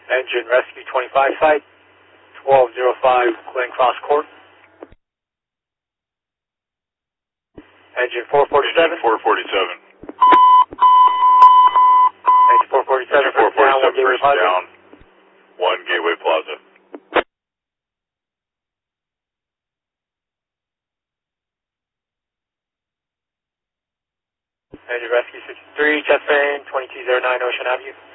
Engine Rescue 25 site, 1205 Glen Cross Court. Engine 447. Engine 447. Engine 447. Engine 447, Gateway first Plaza. down, 1 Gateway Plaza. Engine Rescue 63, chest fan 2209 Ocean Avenue.